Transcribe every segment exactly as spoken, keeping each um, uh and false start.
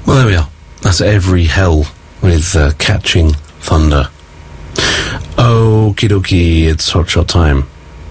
Well, there we are. That's Every Hell with uh, Catching Thunder. Okie dokie, it's Hot Shot time.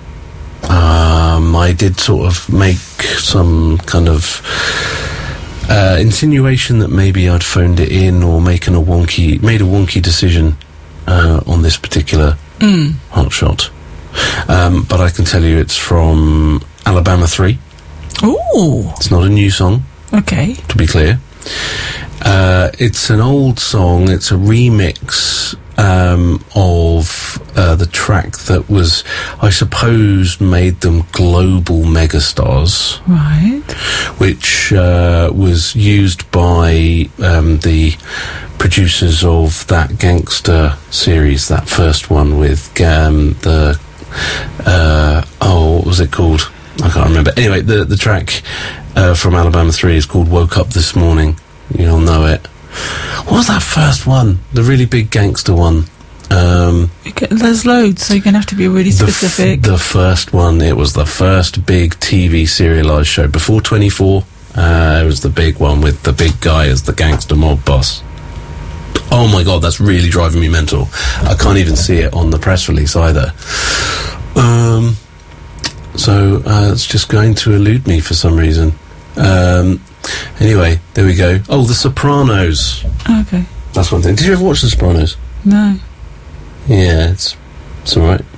Um, I did sort of make some kind of uh, insinuation that maybe I'd phoned it in or making a wonky, made a wonky decision uh, on this particular mm. Hot Shot. Um, but I can tell you it's from Alabama three. Ooh. It's not a new song. Okay. To be clear. Uh, it's an old song. It's a remix um, of uh, the track that was, I suppose, made them global megastars. Right. Which uh, was used by um, the producers of that gangster series, that first one with um, the... Uh, oh, what was it called? I can't remember. Anyway, the the track uh, from Alabama three is called Woke Up This Morning. You'll know it. What was that first one? The really big gangster one. Um, There's loads, so you're going to have to be really specific. The, f- the first one, it was the first big T V serialised show. Before twenty-four, uh, it was the big one with the big guy as the gangster mob boss. Oh my god, that's really driving me mental. I can't even see it on the press release either. Um, so uh, it's just going to elude me for some reason. Um, anyway, there we go. Oh, The Sopranos. Okay. That's one thing. Did you ever watch The Sopranos? No. Yeah, it's it's all right.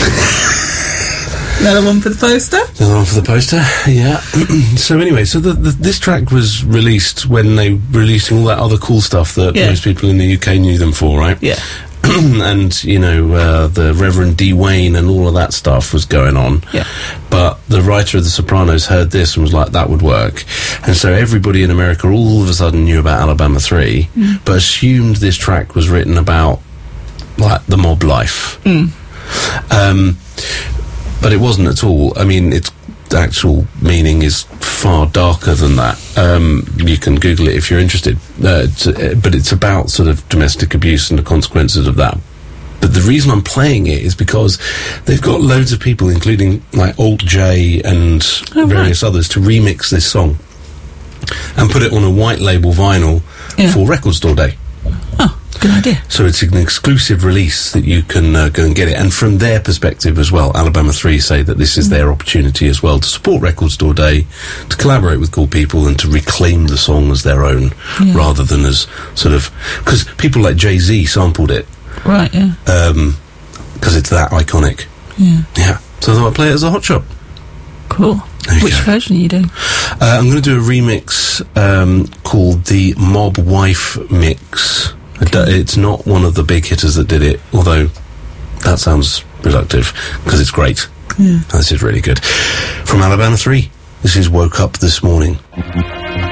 Another one for the poster? Another one for the poster, yeah. So anyway, so the, the, this track was released when they were releasing all that other cool stuff that yeah. most people in the U K knew them for, right? Yeah. And, you know, uh, the Reverend D. Wayne and all of that stuff was going on. Yeah. But the writer of The Sopranos heard this and was like, that would work. And so everybody in America all of a sudden knew about Alabama three, mm. but assumed this track was written about, like, the mob life. Mm. Um... But it wasn't at all. I mean, its actual meaning is far darker than that. Um, you can Google it if you're interested. Uh, it's, uh, but it's about sort of domestic abuse and the consequences of that. But the reason I'm playing it is because they've got loads of people, including like Alt J and oh, various right. others, to remix this song and put it on a white label vinyl yeah. for Record Store Day. Oh. Good idea. So it's an exclusive release that you can uh, go and get it. And from their perspective as well, Alabama three say that this is mm. their opportunity as well to support Record Store Day, to collaborate with cool people and to reclaim the song as their own, yeah. rather than as sort of... Because people like Jay-Z sampled it. Right, yeah. Um, because it's that iconic. Yeah. Yeah. So I thought I'd play it as a hot shot. Cool. Which go. version are you doing? Uh, I'm going to do a remix um, called the Mob Wife Mix. Okay. It's not one of the big hitters that did it, although that sounds reductive, because it's great. Yeah. This is really good. From Alabama three, this is Woke Up This Morning.